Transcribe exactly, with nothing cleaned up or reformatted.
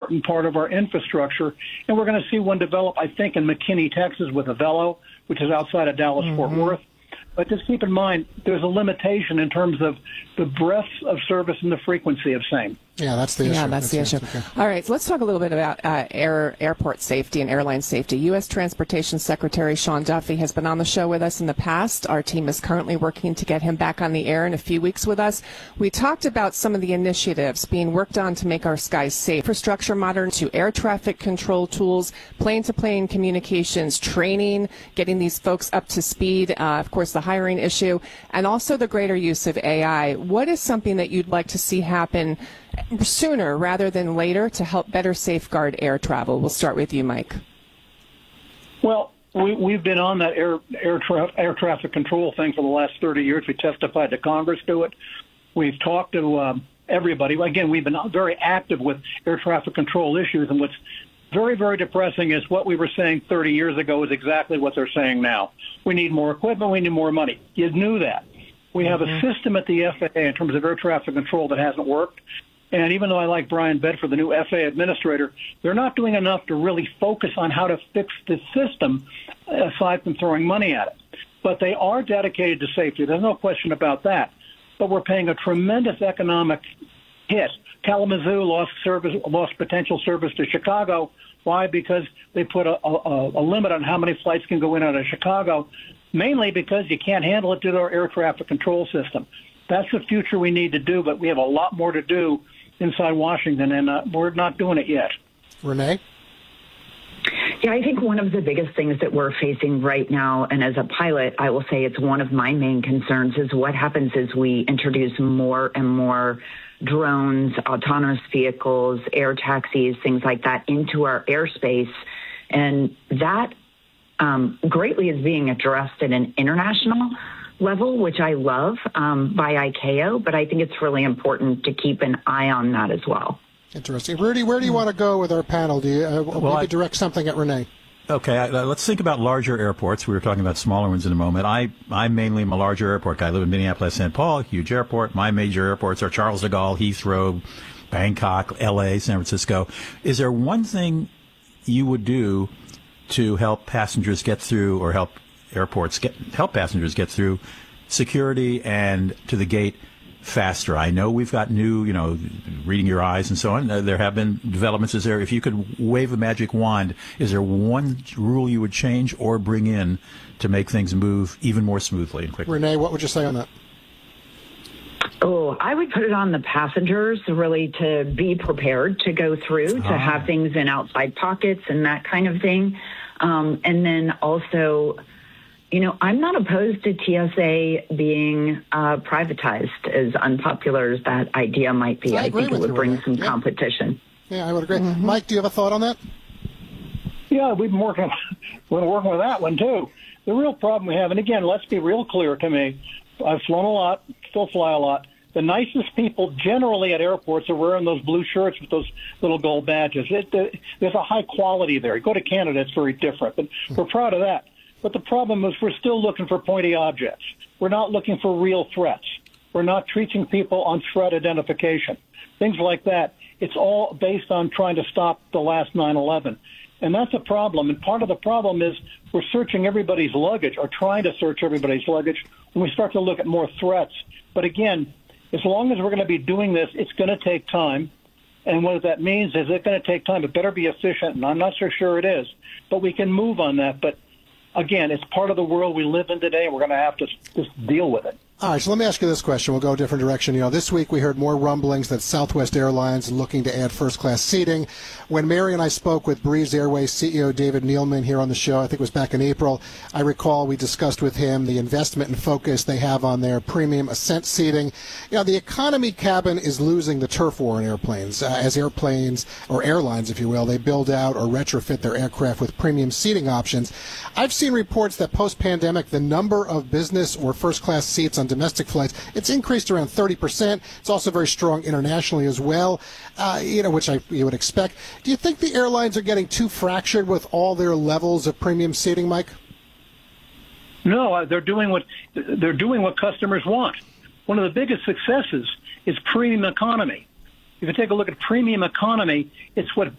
important part of our infrastructure. And we're going to see one develop, I think, in McKinney, Texas with Avelo, which is outside of Dallas-Fort Mm-hmm. Worth. But just keep in mind, there's a limitation in terms of the breadth of service and the frequency of same. Yeah, that's the issue. Yeah, that's, that's the issue. Okay. All right, so let's talk a little bit about uh, air airport safety and airline safety. U S Transportation Secretary Sean Duffy has been on the show with us in the past. Our team is currently working to get him back on the air in a few weeks with us. We talked about some of the initiatives being worked on to make our skies safe. Infrastructure modern to air traffic control tools, plane-to-plane communications, training, getting these folks up to speed, uh, of course, the hiring issue, and also the greater use of A I. What is something that you'd like to see happen sooner rather than later to help better safeguard air travel? We'll start with you, Mike. Well, we, we've been on that air air, tra- air traffic control thing for the last thirty years. We testified to Congress to it. We've talked to um, everybody. Again, we've been very active with air traffic control issues, and what's very, very depressing is what we were saying thirty years ago is exactly what they're saying now. We need more equipment. We need more money. You knew that. We have Mm-hmm. a system at the F A A in terms of air traffic control that hasn't worked. And even though I like Brian Bedford, the new F A A administrator, they're not doing enough to really focus on how to fix the system aside from throwing money at it. But they are dedicated to safety. There's no question about that. But we're paying a tremendous economic hit. Kalamazoo lost service, lost potential service to Chicago. Why? Because they put a, a, a limit on how many flights can go in out of Chicago, mainly because you can't handle it due to our air traffic control system. That's the future we need to do, but we have a lot more to do inside Washington, and uh, we're not doing it yet. Renee? Yeah, I think one of the biggest things that we're facing right now, and as a pilot, I will say it's one of my main concerns, is what happens as we introduce more and more drones, autonomous vehicles, air taxis, things like that into our airspace. And that um, greatly is being addressed at an international level, which I love, um, by I C A O, but I think it's really important to keep an eye on that as well. Interesting. Rudy, where do you want to go with our panel? Do you uh, well, maybe I, direct something at Renee? Okay, uh, let's think about larger airports. We were talking about smaller ones in a moment. I, I mainly am a larger airport guy. I live in Minneapolis, Saint Paul, huge airport. My major airports are Charles de Gaulle, Heathrow, Bangkok, L A, San Francisco. Is there one thing you would do to help passengers get through, or help airports get help passengers get through security and to the gate faster? I know we've got new, you know, reading your eyes and so on. Uh, there have been developments. Is there, if you could wave a magic wand, is there one rule you would change or bring in to make things move even more smoothly and quickly? Renee, what would you say on that? Oh, I would put it on the passengers really to be prepared to go through, to Ah. have things in outside pockets and that kind of thing. Um, and then also, you know, I'm not opposed to T S A being uh, privatized, as unpopular as that idea might be. I I, agree think it with would you, bring Renee. some Yeah. competition. Yeah, I would agree. Mm-hmm. Mike, do you have a thought on that? Yeah, we've been working, we're working with that one, too. The real problem we have, and again, let's be real clear to me, I've flown a lot, still fly a lot. The nicest people generally at airports are wearing those blue shirts with those little gold badges. It, uh, there's a high quality there. You go to Canada, it's very different, but we're proud of that. But the problem is we're still looking for pointy objects. We're not looking for real threats. We're not treating people on threat identification, things like that. It's all based on trying to stop the last nine eleven. And that's a problem. And part of the problem is we're searching everybody's luggage, or trying to search everybody's luggage, when we start to look at more threats. But again, as long as we're going to be doing this, it's going to take time. And what that means is it's going to take time. It better be efficient, and I'm not so sure it is. But we can move on that. But again, it's part of the world we live in today, and we're going to have to just deal with it. All right, so let me ask you this question. We'll go a different direction. You know, this week we heard more rumblings that Southwest Airlines is looking to add first-class seating. When Mary and I spoke with Breeze Airways C E O David Neeleman here on the show, I think it was back in April, I recall we discussed with him the investment and focus they have on their premium Ascent seating. You know, the economy cabin is losing the turf war in airplanes. Uh, as airplanes, or airlines, if you will, they build out or retrofit their aircraft with premium seating options. I've seen reports that post-pandemic, the number of business or first-class seats on domestic flights, it's increased around thirty percent. It's also very strong internationally as well, uh, you know, which I you would expect. Do you think the airlines are getting too fractured with all their levels of premium seating, Mike? No, uh, they're doing what they're doing what customers want. One of the biggest successes is premium economy. If you take a look at premium economy, it's what